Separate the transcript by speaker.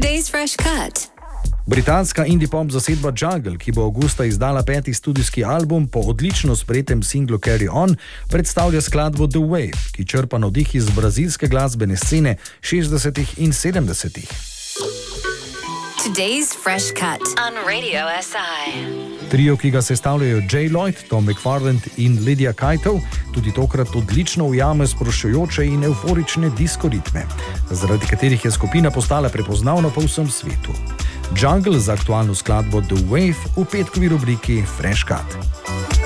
Speaker 1: Today's Fresh Cut.
Speaker 2: Britanska indie pop zasedba Jungle, ki bo avgusta izdala 5. studijski album po odlično sprejetem singlu Carry On, predstavlja skladbo The Wave, ki črpa navdih iz brazilske glasbene scene 60. in 70.
Speaker 1: Today's Fresh Cut on Radio SI.
Speaker 2: Trio, ki ga sestavljajo Jay Lloyd, Tom McFarland in Lydia Kajtov, tudi tokrat odlično ujame sproščujoče in euforične disko ritme, zaradi katerih je skupina postala prepoznavna po vsem svetu. Jungle z aktualno skladbo The Wave v petkovi rubriki Fresh Cut.